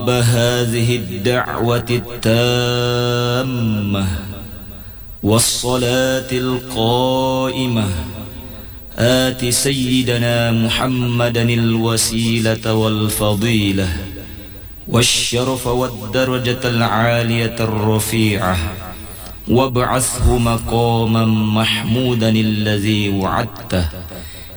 رب هذه الدعوة التامة والصلاة القائمة آت سيدنا محمدا الوسيلة والفضيلة والشرف والدرجة العالية الرفيعة وابعثه مقاما محمودا الذي وعدته